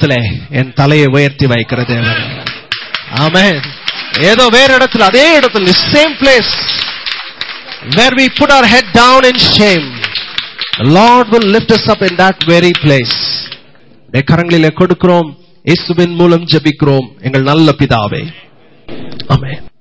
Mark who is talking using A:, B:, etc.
A: இடத்திலே என் தலையை உயர்த்தி வைக்கிற தேவன். ஆமென். ஏதோ வேற இடத்துல, அதே இடத்துல, same place where we put our head down in shame, the Lord will lift us up in that very place. கரங்களிலே கொடுக்கிறோம், இயேசுவின் மூலம் ஜெபிக்கிறோம் எங்கள் நல்ல பிதாவே. ஆமென்.